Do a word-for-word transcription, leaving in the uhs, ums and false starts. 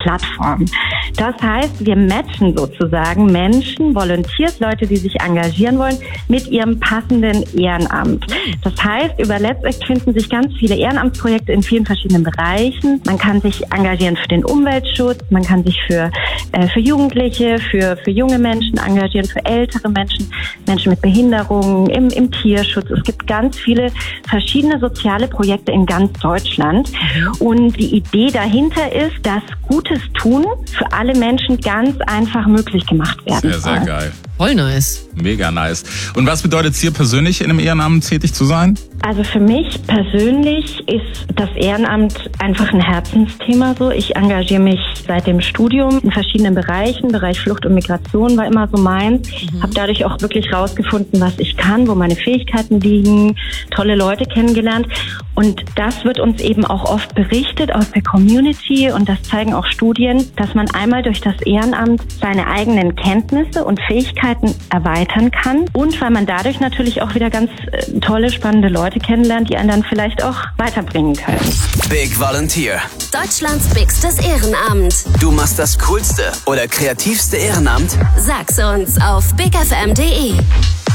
Plattform. Das heißt, wir matchen sozusagen Menschen, Volunteers, Leute, die sich engagieren wollen, mit ihrem passenden Ehrenamt. Das heißt, über Let's Act finden sich ganz viele Ehrenamtsprojekte in vielen verschiedenen Bereichen. Man kann sich engagieren für den Umweltschutz, man kann sich für, äh, für Jugendliche, für, für junge Menschen engagieren, für ältere Menschen, Menschen mit Behinderungen, im, im Tierschutz. Es gibt ganz viele verschiedene soziale Projekte in ganz Deutschland. Und die Idee dahinter ist, dass Gutes tun für alle Menschen ganz einfach möglich gemacht werden Sehr, sehr geil. Voll nice. Mega nice. Und was bedeutet es dir persönlich, in einem Ehrenamt tätig zu sein? Also für mich persönlich ist das Ehrenamt einfach ein Herzensthema so. Ich engagiere mich seit dem Studium in verschiedenen Bereichen. Bereich Flucht und Migration war immer so meins. Mhm. Habe dadurch auch wirklich rausgefunden, was ich kann, wo meine Fähigkeiten liegen, tolle Leute kennengelernt. Und das wird uns eben auch oft berichtet aus der Community und das zeigen auch Studien, dass man einmal durch das Ehrenamt seine eigenen Kenntnisse und Fähigkeiten erweitern kann und weil man dadurch natürlich auch wieder ganz äh, tolle, spannende Leute kennenlernt, die einen dann vielleicht auch weiterbringen können. Big Volunteer. Deutschlands bigstes Ehrenamt. Du machst das coolste oder kreativste Ehrenamt? Sag's uns auf big f m punkt d e.